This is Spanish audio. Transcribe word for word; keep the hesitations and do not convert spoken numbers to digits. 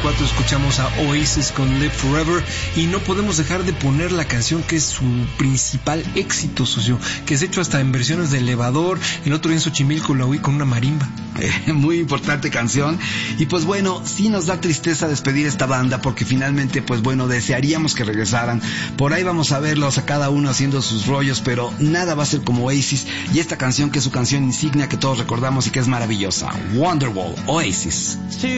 cuatro escuchamos a Oasis con Live Forever y no podemos dejar de poner la canción que es su principal éxito, socio, que es hecho hasta en versiones de elevador. El otro día en Xochimilco lo oí con una marimba. Eh, muy importante canción. Y pues bueno, sí nos da tristeza despedir esta banda porque finalmente, pues bueno, desearíamos que regresaran. Por ahí vamos a verlos a cada uno haciendo sus rollos, pero nada va a ser como Oasis y esta canción que es su canción insignia que todos recordamos y que es maravillosa, Wonderwall, Oasis.